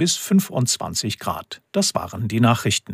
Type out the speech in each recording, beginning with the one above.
bis 25 Grad. Das waren die Nachrichten.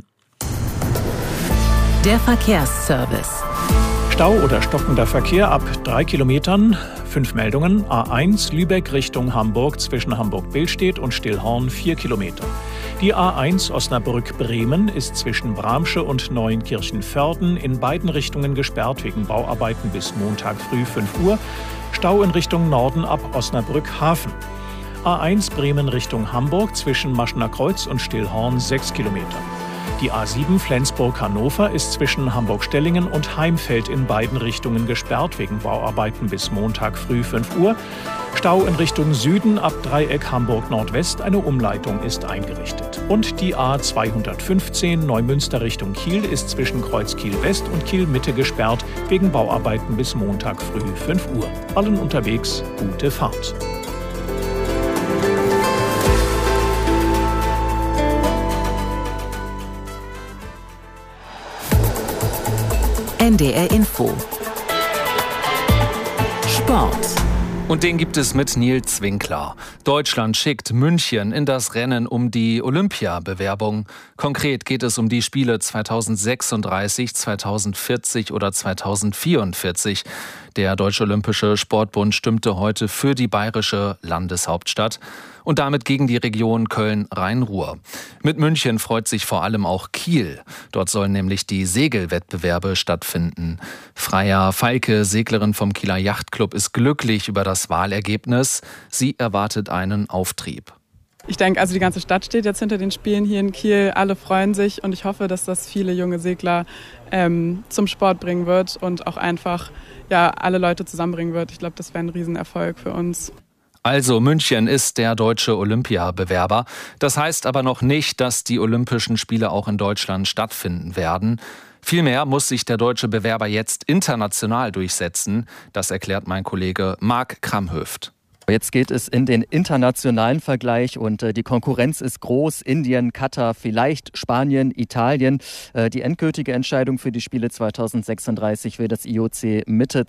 Der Verkehrsservice. Stau oder stockender Verkehr ab 3 Kilometern. 5 Meldungen. A1 Lübeck Richtung Hamburg zwischen Hamburg-Billstedt und Stillhorn 4 Kilometer. Die A1 Osnabrück-Bremen ist zwischen Bramsche und Neuenkirchen-Vörden in beiden Richtungen gesperrt wegen Bauarbeiten bis Montag früh 5 Uhr. Stau in Richtung Norden ab Osnabrück-Hafen. A1 Bremen Richtung Hamburg zwischen Maschner Kreuz und Stillhorn 6 Kilometer. Die A7 Flensburg-Hannover ist zwischen Hamburg-Stellingen und Heimfeld in beiden Richtungen gesperrt wegen Bauarbeiten bis Montag früh 5 Uhr. Stau in Richtung Süden ab Dreieck Hamburg-Nordwest, eine Umleitung ist eingerichtet. Und die A215 Neumünster Richtung Kiel ist zwischen Kreuz Kiel-West und Kiel-Mitte gesperrt wegen Bauarbeiten bis Montag früh 5 Uhr. Allen unterwegs gute Fahrt. NDR Info. Sport. Und den gibt es mit Nils Winkler. Deutschland schickt München in das Rennen um die Olympiabewerbung. Konkret geht es um die Spiele 2036, 2040 oder 2044. Der Deutsche Olympische Sportbund stimmte heute für die bayerische Landeshauptstadt und damit gegen die Region Köln-Rhein-Ruhr. Mit München freut sich vor allem auch Kiel. Dort sollen nämlich die Segelwettbewerbe stattfinden. Freya Falke, Seglerin vom Kieler Yachtclub, ist glücklich über das Wahlergebnis. Sie erwartet einen Auftrieb. Ich denke, also die ganze Stadt steht jetzt hinter den Spielen hier in Kiel. Alle freuen sich und ich hoffe, dass das viele junge Segler zum Sport bringen wird und auch einfach alle Leute zusammenbringen wird. Ich glaube, das wäre ein Riesenerfolg für uns. Also München ist der deutsche Olympiabewerber. Das heißt aber noch nicht, dass die Olympischen Spiele auch in Deutschland stattfinden werden. Vielmehr muss sich der deutsche Bewerber jetzt international durchsetzen. Das erklärt mein Kollege Marc Kramhöft. Jetzt geht es in den internationalen Vergleich und die Konkurrenz ist groß. Indien, Katar, vielleicht Spanien, Italien. Die endgültige Entscheidung für die Spiele 2036 will das IOC Mitte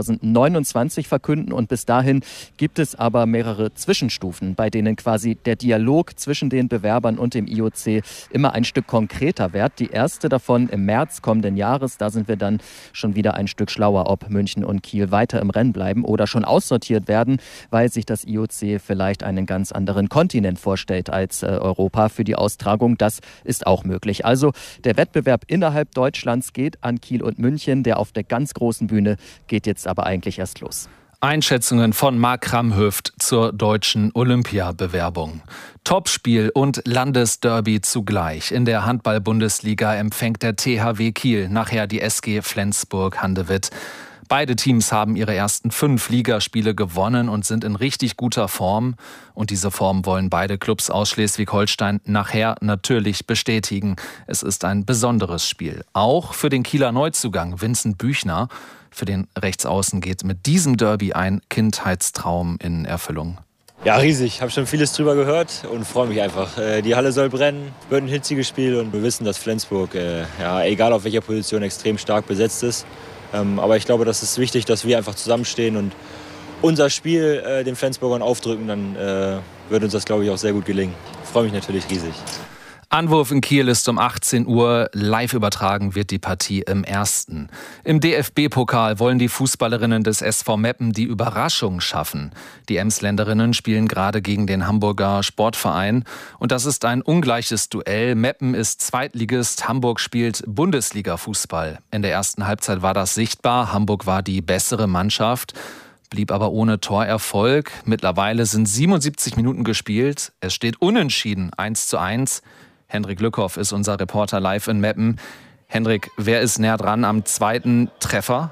2029 verkünden. Und bis dahin gibt es aber mehrere Zwischenstufen, bei denen quasi der Dialog zwischen den Bewerbern und dem IOC immer ein Stück konkreter wird. Die erste davon im März kommenden Jahres. Da sind wir dann schon wieder ein Stück schlauer, ob München und Kiel weiter im Rennen bleiben oder schon aussortiert werden, weil sich das IOC vielleicht einen ganz anderen Kontinent vorstellt als Europa für die Austragung. Das ist auch möglich. Also der Wettbewerb innerhalb Deutschlands geht an Kiel und München. Der auf der ganz großen Bühne geht jetzt aber eigentlich erst los. Einschätzungen von Marc Kramhöft zur deutschen Olympiabewerbung. Topspiel und Landesderby zugleich. In der Handball-Bundesliga empfängt der THW Kiel nachher die SG Flensburg-Handewitt. Beide Teams haben ihre ersten 5 Ligaspiele gewonnen und sind in richtig guter Form. Und diese Form wollen beide Clubs aus Schleswig-Holstein nachher natürlich bestätigen. Es ist ein besonderes Spiel. Auch für den Kieler Neuzugang Vincent Büchner. Für den Rechtsaußen geht mit diesem Derby ein Kindheitstraum in Erfüllung. Ja, riesig. Ich habe schon vieles drüber gehört und freue mich einfach. Die Halle soll brennen, wird ein hitziges Spiel und wir wissen, dass Flensburg, egal auf welcher Position, extrem stark besetzt ist. Aber ich glaube, das ist wichtig, dass wir einfach zusammenstehen und unser Spiel den Flensburgern aufdrücken. Dann wird uns das, glaube ich, auch sehr gut gelingen. Ich freue mich natürlich riesig. Anwurf in Kiel ist um 18 Uhr. Live übertragen wird die Partie im Ersten. Im DFB-Pokal wollen die Fußballerinnen des SV Meppen die Überraschung schaffen. Die Emsländerinnen spielen gerade gegen den Hamburger Sportverein. Und das ist ein ungleiches Duell. Meppen ist Zweitligist, Hamburg spielt Bundesliga-Fußball. In der ersten Halbzeit war das sichtbar. Hamburg war die bessere Mannschaft, blieb aber ohne Torerfolg. Mittlerweile sind 77 Minuten gespielt. Es steht unentschieden, 1:1. Hendrik Lückhoff ist unser Reporter live in Meppen. Hendrik, wer ist näher dran am zweiten Treffer?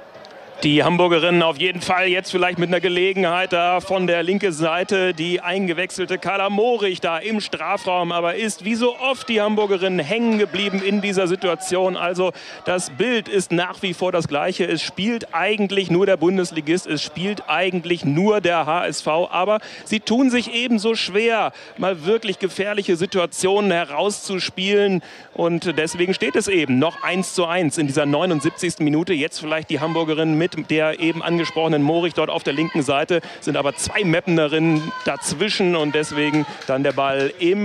Die Hamburgerinnen auf jeden Fall jetzt vielleicht mit einer Gelegenheit da von der linken Seite. Die eingewechselte Carla Morich da im Strafraum. Aber ist wie so oft die Hamburgerinnen hängen geblieben in dieser Situation. Also das Bild ist nach wie vor das gleiche. Es spielt eigentlich nur der Bundesligist. Es spielt eigentlich nur der HSV. Aber sie tun sich ebenso schwer, mal wirklich gefährliche Situationen herauszuspielen. Und deswegen steht es eben noch 1:1 in dieser 79. Minute. Jetzt vielleicht die Hamburgerinnen mit der eben angesprochenen Morich dort auf der linken Seite, sind aber 2 Meppenerinnen dazwischen und deswegen dann der Ball im